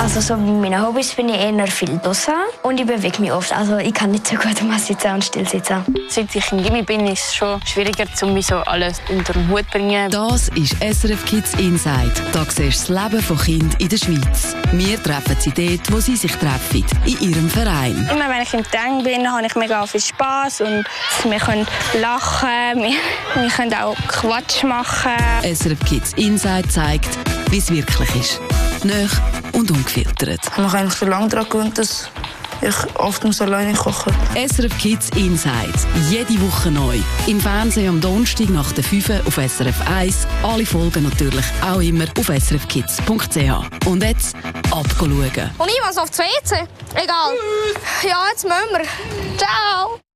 Also so bei meinen Hobbys bin ich eher viel draussen und ich bewege mich oft. Also ich kann nicht so gut am Sitzen und still sitzen. Seit ich im Gimmi bin, ist es schon schwieriger, um so alles unter den Hut zu bringen. Das ist SRF Kids Inside. Da siehst du das Leben von Kindern in der Schweiz. Wir treffen sie dort, wo sie sich treffen, in ihrem Verein. Immer wenn ich im Gang bin, habe ich mega viel Spass und wir können lachen, wir können auch Quatsch machen. SRF Kids Inside zeigt, wie es wirklich ist. Nöch und ungefiltert. Ich habe eigentlich schon lange daran gewöhnt, dass ich oft alleine koche. SRF Kids Inside. Jede Woche neu. Im Fernsehen am Donnerstag nach der 5 auf SRF 1. Alle Folgen natürlich auch immer auf srfkids.ch. Und jetzt abschauen. Und ich muss aufs WC. Egal. Ja, jetzt müssen wir. Ciao.